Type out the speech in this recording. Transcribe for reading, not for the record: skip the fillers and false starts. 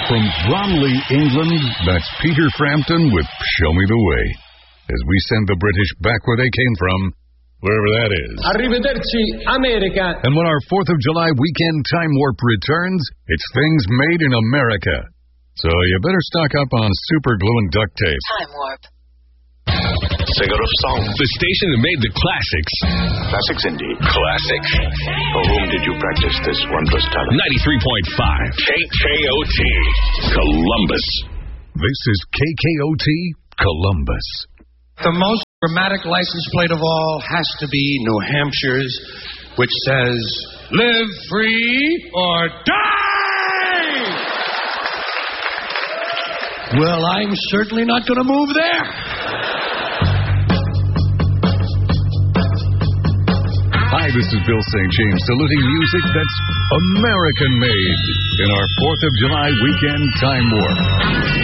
From Bromley, England, that's Peter Frampton with Show Me the Way. As we send the British back where they came from, wherever that is. Arrivederci, America. And when our 4th of July weekend time warp returns, it's things made in America. So you better stock up on super glue and duct tape. Time warp. Singer of song. The station that made the classics. Classics indeed. Classic. For whom did you practice this wondrous talent? 93.5 KKOT Columbus. This is KKOT Columbus. The most dramatic license plate of all has to be New Hampshire's, which says, "Live free or die!" Well, I'm certainly not going to move there. Hi, this is Bill St. James, saluting music that's American-made in our 4th of July weekend time warp.